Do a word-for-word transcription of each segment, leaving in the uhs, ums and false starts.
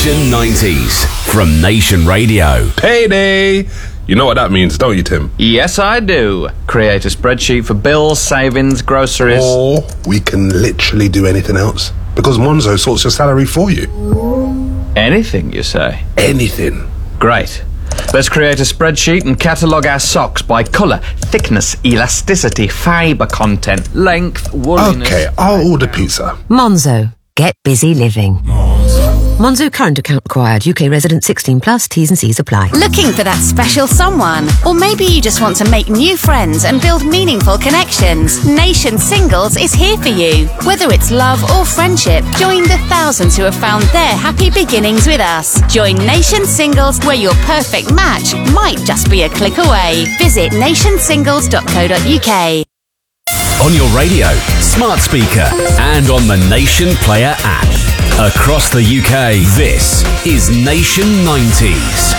Nation nineties from Nation Radio. Payday! You know what that means, don't you, Tim? Yes, I do. Create a spreadsheet for bills, savings, groceries. Or we can literally do anything else. Because Monzo sorts your salary for you. Anything, you say? Anything. Great. Let's create a spreadsheet and catalogue our socks by colour, thickness, elasticity, fibre content, length, wooliness... Okay, I'll order pizza. Monzo. Get busy living. Monzo current account required. U K resident sixteen plus. T's and C's apply. Looking for that special someone? Or maybe you just want to make new friends and build meaningful connections. Nation Singles is here for you. Whether it's love or friendship, join the thousands who have found their happy beginnings with us. Join Nation Singles, where your perfect match might just be a click away. Visit nation singles dot co dot uk. On your radio, smart speaker, and on the Nation Player app. Across the U K, this is Nation nineties.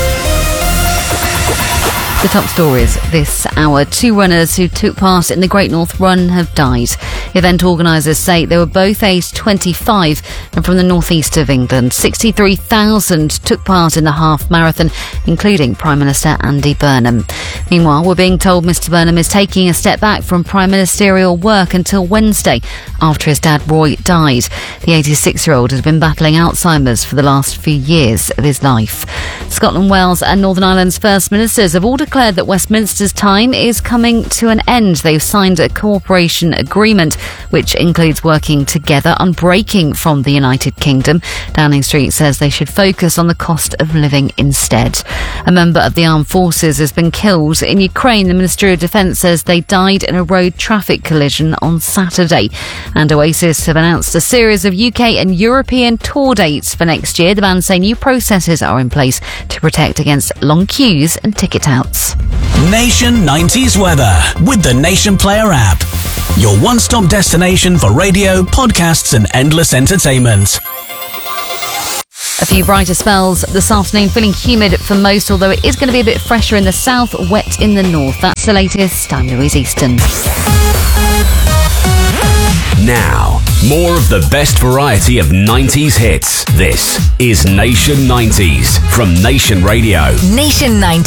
The top stories this hour. Two runners who took part in the Great North Run have died. Event organisers say they were both aged twenty-five and from the northeast of England. sixty-three thousand took part in the half marathon, including Prime Minister Andy Burnham. Meanwhile, we're being told Mr Burnham is taking a step back from prime ministerial work until Wednesday, after his dad Roy died. The eighty-six-year-old has been battling Alzheimer's for the last few years of his life. Scotland, Wales and Northern Ireland's First Ministers have all declared that Westminster's time is coming to an end. They've signed a cooperation agreement which includes working together on breaking from the United Kingdom. Downing Street says they should focus on the cost of living instead. A member of the armed forces has been killed in Ukraine. The Ministry of Defence says they died in a road traffic collision on Saturday. And Oasis have announced a series of U K and European tour dates for next year. The band say new processes are in place to protect against long queues and ticket outs. Nation nineties weather with the Nation Player app. Your one-stop destination for radio, podcasts and endless entertainment. A few brighter spells this afternoon, feeling humid for most, although it is going to be a bit fresher in the south, wet in the north. That's the latest. I'm Louise Easton. Now, more of the best variety of nineties hits. This is Nation nineties from Nation Radio. Nation nineties.